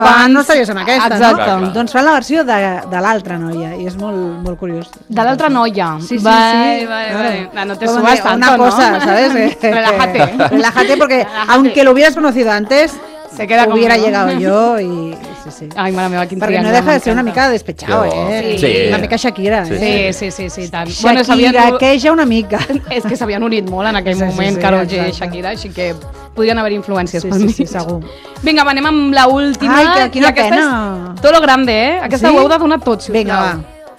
no estaries amb aquesta, Exacte. no? Doncs fan la versió de l'altra noia i és molt curiós. De l'altra noia. Sí. Vale. No te Como subas que tanto, una ¿no? cosa, ¿sabes? Relájate. Porque aunque lo hubieras conocido antes, Se queda hubiera conmigo. llegado yo y... Sí. Ai, mare meva, quin Perquè triangle. no deja de ser una m'encanta. mica despechado, Sí. Una mica Shakira, Sí, tant. Shakira, queja una mica. És que s'havien unit molt en aquell Sí, moment, sí, Karol G i exacte. Shakira, així que podrien haver influències pel Sí, mig. segur. Vinga, va, anem amb l'última. Ai, quina I aquesta pena. és Todo lo grande, eh? Aquesta Sí? ho heu de donar tot, sisplau. Vinga, va.